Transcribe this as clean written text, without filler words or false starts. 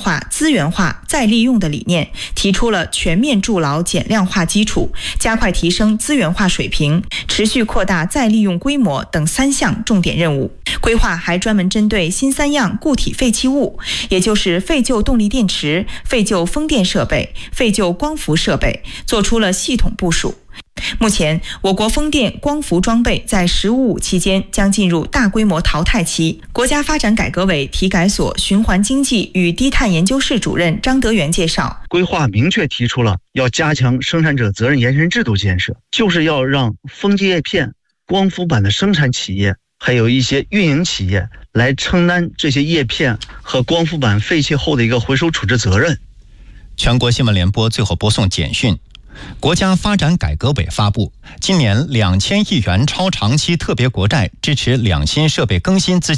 化、资源化、再利用的理念，提出了全面筑牢减量化基础、加快提升资源化水平、持续扩大再利用规模等3项重点任务。规划还专门针对新3样固体废弃物，也就是废旧动力电池、废旧风电设备、废旧光伏设备，做出了系统部署。目前，我国风电、光伏装备在“十五五”期间将进入大规模淘汰期。国家发展改革委体改所循环经济与低碳研究室主任张德元介绍， 规划明确提出了要加强生产者责任延伸制度建设，就是要让风机叶片、光伏板的生产企业还有一些运营企业来承担这些叶片和光伏板废弃后的一个回收处置责任。 全国新闻联播最后播送简讯。国家发展改革委发布，今年2000亿元超长期特别国债支持2新设备更新资金